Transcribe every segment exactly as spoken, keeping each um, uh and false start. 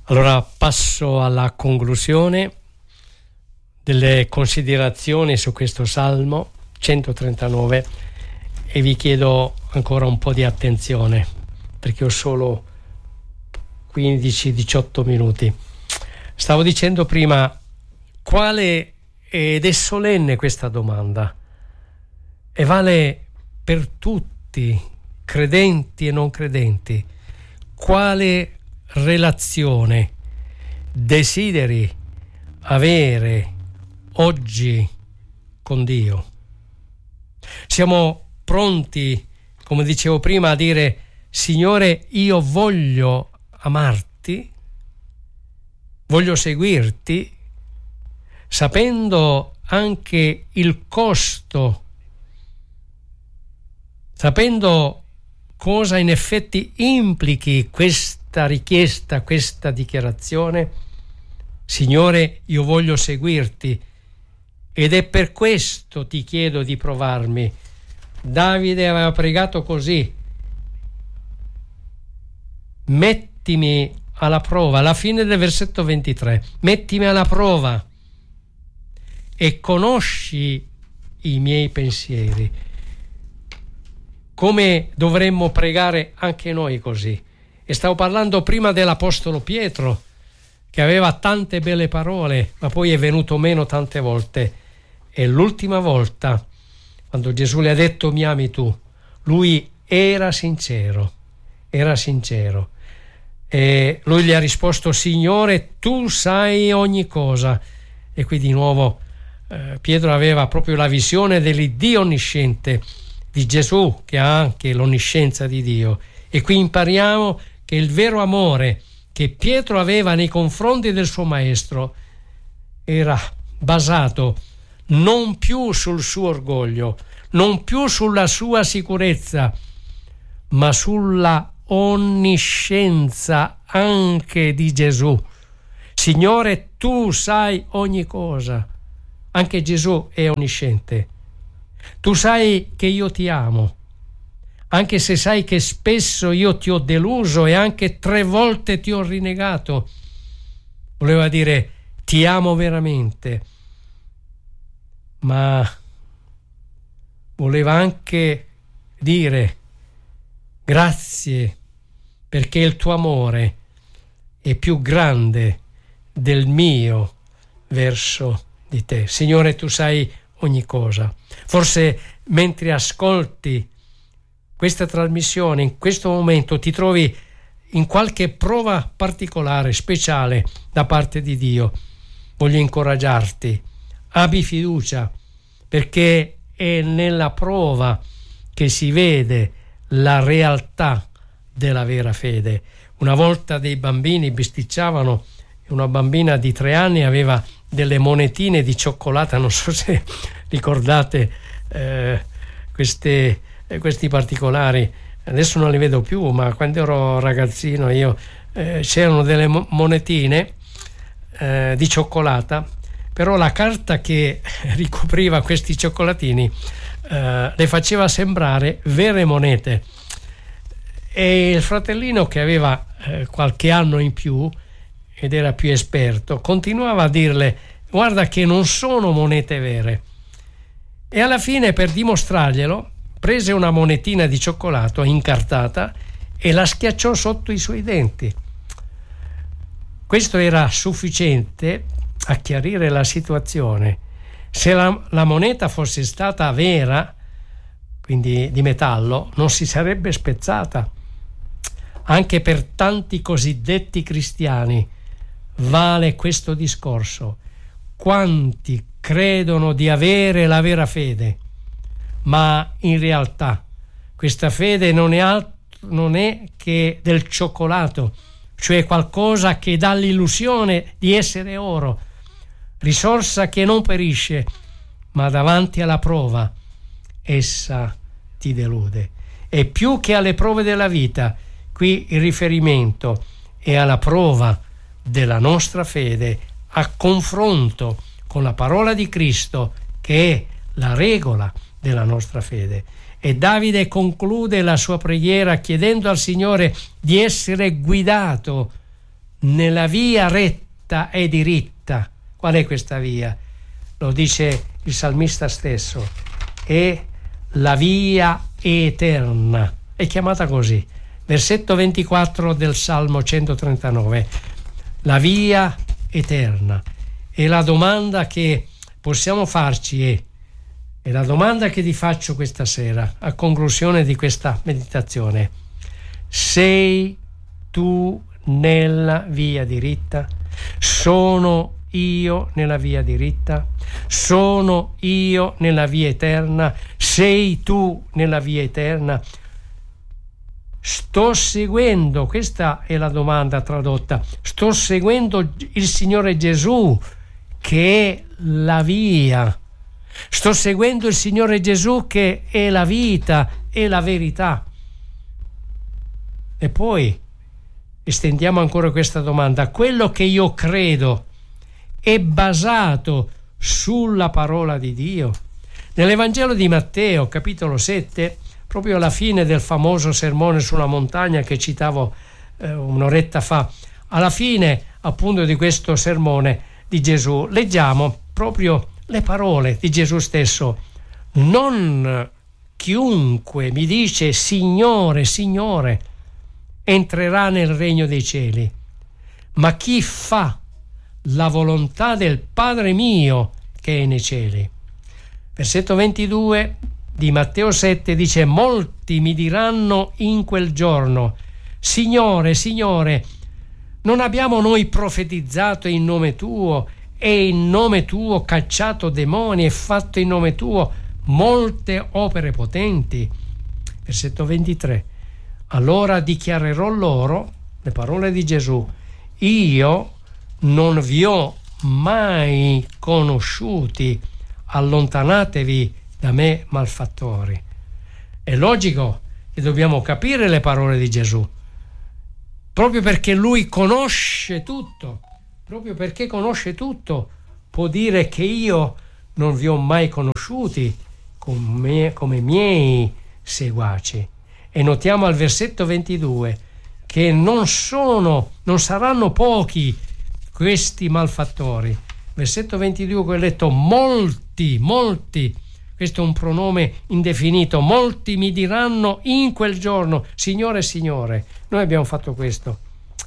Allora passo alla conclusione delle considerazioni su questo Salmo centotrentanove e vi chiedo ancora un po' di attenzione perché ho solo quindici diciotto minuti. Stavo dicendo prima quale, ed è solenne questa domanda e vale per tutti, credenti e non credenti, quale relazione desideri avere oggi con Dio? Siamo pronti, come dicevo prima, a dire: Signore, io voglio amarti, voglio seguirti, sapendo anche il costo, sapendo cosa in effetti implichi questa richiesta, questa dichiarazione. Signore, io voglio seguirti ed è per questo ti chiedo di provarmi. Davide aveva pregato così: mettimi alla prova, alla fine del versetto ventitré, mettimi alla prova e conosci i miei pensieri. Come dovremmo pregare anche noi così. E stavo parlando prima dell'apostolo Pietro, che aveva tante belle parole, ma poi è venuto meno tante volte. E l'ultima volta, quando Gesù le ha detto mi ami tu, lui era sincero, era sincero. E lui gli ha risposto: Signore, tu sai ogni cosa. E qui di nuovo eh, Pietro aveva proprio la visione dell'Iddio onnisciente, di Gesù che ha anche l'onniscienza di Dio. E qui impariamo che il vero amore che Pietro aveva nei confronti del suo maestro era basato non più sul suo orgoglio, non più sulla sua sicurezza, ma sulla onniscienza anche di Gesù. Signore, tu sai ogni cosa. Anche Gesù è onnisciente. Tu sai che io ti amo, anche se sai che spesso io ti ho deluso e anche tre volte ti ho rinnegato. Voleva dire: ti amo veramente, ma voleva anche dire: grazie perché il tuo amore è più grande del mio verso di te. Signore, tu sai ogni cosa. Forse mentre ascolti questa trasmissione, in questo momento ti trovi in qualche prova particolare, speciale da parte di Dio. Voglio incoraggiarti: abbi fiducia, perché è nella prova che si vede la realtà della vera fede. Una volta dei bambini bisticciavano e una bambina di tre anni aveva delle monetine di cioccolata, non so se ricordate eh, queste, eh, questi particolari. Adesso non li vedo più, ma quando ero ragazzino io eh, c'erano delle monetine eh, di cioccolata, però la carta che ricopriva questi cioccolatini eh, le faceva sembrare vere monete. E il fratellino, che aveva eh, qualche anno in più ed era più esperto, continuava a dirle: guarda che non sono monete vere. E alla fine, per dimostrarglielo, prese una monetina di cioccolato incartata e la schiacciò sotto i suoi denti. Questo era sufficiente a chiarire la situazione. Se la, la moneta fosse stata vera, quindi di metallo, non si sarebbe spezzata. Anche per tanti cosiddetti cristiani vale questo discorso. Quanti credono di avere la vera fede, ma in realtà questa fede non è altro, non è che del cioccolato, cioè qualcosa che dà l'illusione di essere oro, risorsa che non perisce, ma davanti alla prova essa ti delude. E più che alle prove della vita, qui il riferimento è alla prova della nostra fede, a confronto con la parola di Cristo, che è la regola della nostra fede. E Davide conclude la sua preghiera chiedendo al Signore di essere guidato nella via retta e diritta. Qual è questa via? Lo dice il salmista stesso, è la via eterna, è chiamata così. Versetto ventiquattro del Salmo centotrentanove, la via eterna. E la domanda che possiamo farci è, è la domanda che ti faccio questa sera, a conclusione di questa meditazione: sei tu nella via diritta? Sono io nella via diritta? Sono io nella via eterna? Sei tu nella via eterna? Sto seguendo, questa è la domanda tradotta, sto seguendo il Signore Gesù che è la via, sto seguendo il Signore Gesù che è la vita, è la verità. E poi estendiamo ancora questa domanda: quello che io credo è basato sulla parola di Dio? Nell'Evangelo di Matteo, capitolo sette, proprio alla fine del famoso sermone sulla montagna che citavo eh, un'oretta fa, alla fine appunto di questo sermone di Gesù, leggiamo proprio le parole di Gesù stesso: non chiunque mi dice Signore, Signore entrerà nel regno dei cieli, ma chi fa la volontà del Padre mio che è nei cieli. Versetto ventidue di Matteo sette dice: molti mi diranno in quel giorno, Signore, Signore, non abbiamo noi profetizzato in nome tuo e in nome tuo cacciato demoni e fatto in nome tuo molte opere potenti? Versetto ventitré: allora dichiarerò loro le parole di Gesù: io non vi ho mai conosciuti, allontanatevi da me malfattori. È logico che dobbiamo capire le parole di Gesù, proprio perché lui conosce tutto, proprio perché conosce tutto può dire che io non vi ho mai conosciuti come, come miei seguaci. E notiamo al versetto ventidue che non sono, non saranno pochi questi malfattori. Versetto ventidue che ho letto: molti, molti, questo è un pronome indefinito, molti mi diranno in quel giorno Signore, Signore. Noi abbiamo fatto questo.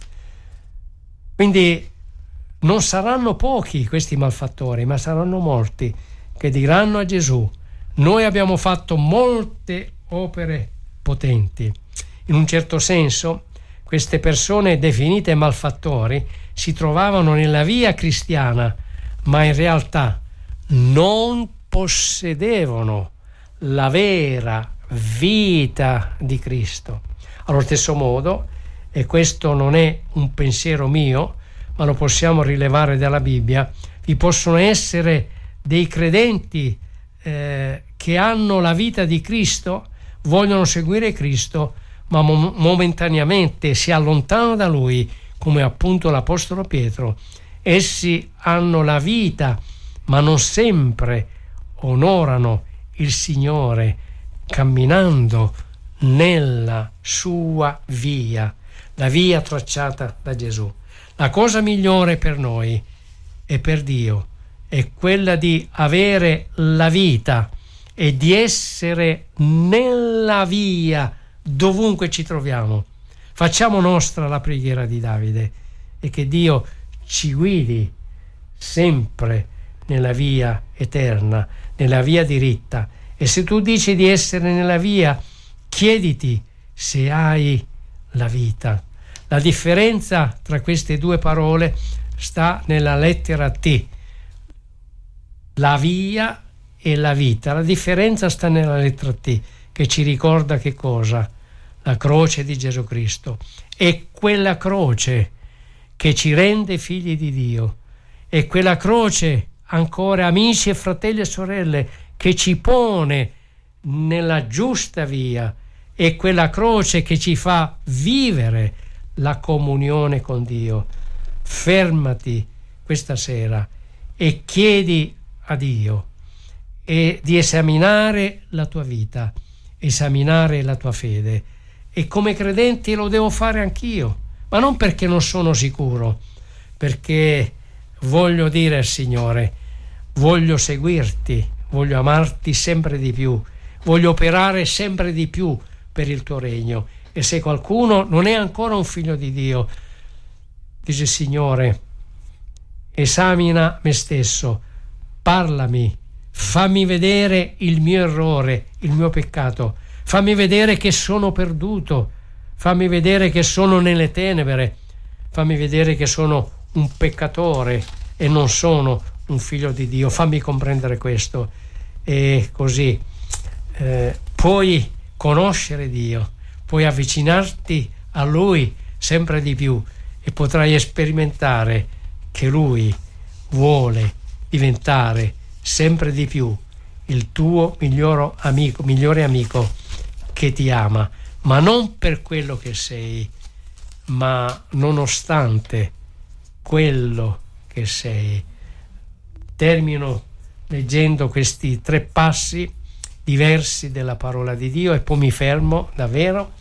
Quindi non saranno pochi questi malfattori, ma saranno molti che diranno a Gesù: noi abbiamo fatto molte opere potenti. In un certo senso queste persone definite malfattori si trovavano nella via cristiana, ma in realtà non possedevano la vera vita di Cristo. Allo stesso modo, e questo non è un pensiero mio, ma lo possiamo rilevare dalla Bibbia, vi possono essere dei credenti eh, che hanno la vita di Cristo, vogliono seguire Cristo, ma mom- momentaneamente si allontanano da Lui, come appunto l'Apostolo Pietro. Essi hanno la vita, ma non sempre onorano il Signore camminando nella sua via, la via tracciata da Gesù. La cosa migliore per noi e per Dio è quella di avere la vita e di essere nella via dovunque ci troviamo. Facciamo nostra la preghiera di Davide e che Dio ci guidi sempre nella via eterna, nella via diritta. E se tu dici di essere nella via, chiediti se hai la vita. La differenza tra queste due parole sta nella lettera T, la via e la vita. La differenza sta nella lettera T, che ci ricorda che cosa? La croce di Gesù Cristo. È quella croce che ci rende figli di Dio. È quella croce, ancora amici e fratelli e sorelle, che ci pone nella giusta via. È quella croce che ci fa vivere la comunione con Dio. Fermati questa sera e chiedi a Dio e di esaminare la tua vita, esaminare la tua fede. E come credente lo devo fare anch'io, ma non perché non sono sicuro, perché voglio dire al Signore: voglio seguirti, voglio amarti sempre di più, voglio operare sempre di più per il tuo regno. E se qualcuno non è ancora un figlio di Dio, dice: Signore, esamina me stesso, parlami, fammi vedere il mio errore, il mio peccato, fammi vedere che sono perduto, fammi vedere che sono nelle tenebre, fammi vedere che sono un peccatore e non sono un figlio di Dio, fammi comprendere questo. E così eh, puoi conoscere Dio, puoi avvicinarti a Lui sempre di più e potrai sperimentare che Lui vuole diventare sempre di più il tuo migliore amico, migliore amico che ti ama, ma non per quello che sei, ma nonostante quello che sei. Termino leggendo questi tre passi diversi della parola di Dio e poi mi fermo davvero.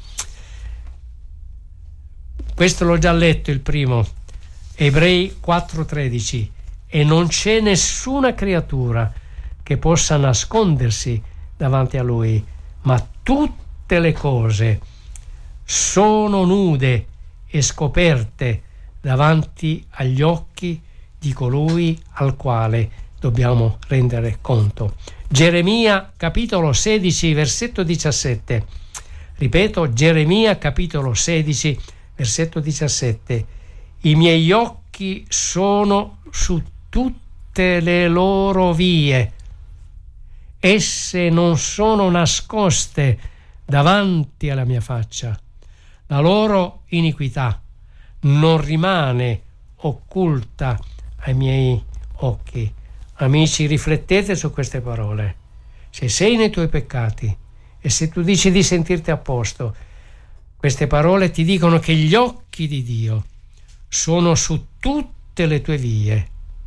Questo l'ho già letto, il primo, Ebrei quattro tredici: e non c'è nessuna creatura che possa nascondersi davanti a Lui, ma tutte le cose sono nude e scoperte davanti agli occhi di colui al quale dobbiamo rendere conto. Geremia capitolo sedici versetto diciassette. Ripeto, Geremia capitolo sedici versetto diciassette: i miei occhi sono su tutte le loro vie, esse non sono nascoste davanti alla mia faccia, la loro iniquità non rimane occulta ai miei occhi. Amici, riflettete su queste parole. Se sei nei tuoi peccati e se tu dici di sentirti a posto, queste parole ti dicono che gli occhi di Dio sono su tutte le tue vie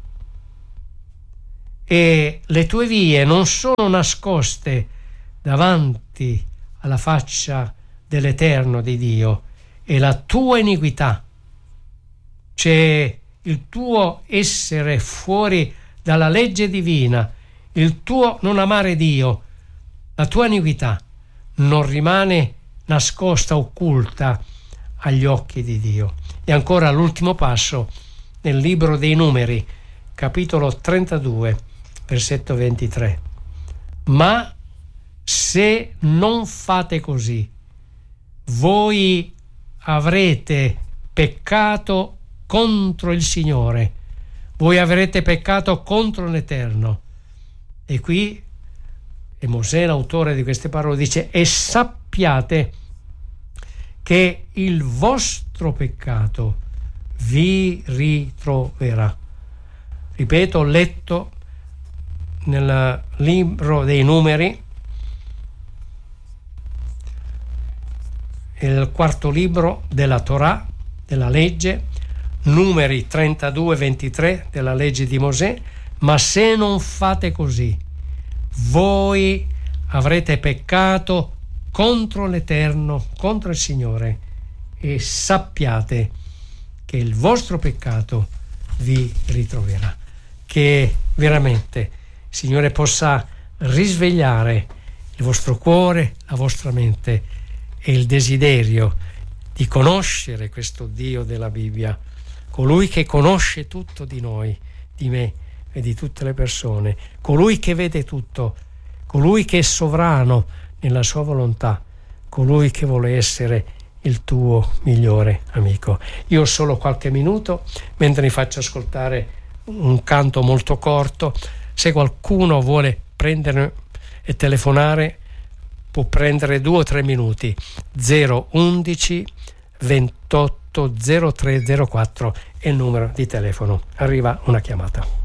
e le tue vie non sono nascoste davanti alla faccia dell'Eterno di Dio, e la tua iniquità, c'è il tuo essere fuori dalla legge divina, il tuo non amare Dio, la tua iniquità non rimane nascosta, occulta agli occhi di Dio. E ancora l'ultimo passo nel libro dei Numeri, capitolo trentadue, versetto ventitré: ma se non fate così, voi avrete peccato contro il Signore, voi avrete peccato contro l'Eterno. E qui e Mosè, l'autore di queste parole, dice: e sappiate che il vostro peccato vi ritroverà. Ripeto, ho letto nel libro dei Numeri, il quarto libro della Torah, della legge, Numeri trentadue ventitré della legge di Mosè: ma se non fate così, voi avrete peccato contro l'Eterno, contro il Signore, e sappiate che il vostro peccato vi ritroverà. Che veramente il Signore possa risvegliare il vostro cuore, la vostra mente e il desiderio di conoscere questo Dio della Bibbia, colui che conosce tutto di noi, di me e di tutte le persone, colui che vede tutto, colui che è sovrano nella sua volontà, colui che vuole essere il tuo migliore amico. Io ho solo qualche minuto, mentre vi faccio ascoltare un canto molto corto. Se qualcuno vuole prendere e telefonare, può prendere due o tre minuti. Zero undici ventotto zero tre zero quattro è il numero di telefono. Arriva una chiamata.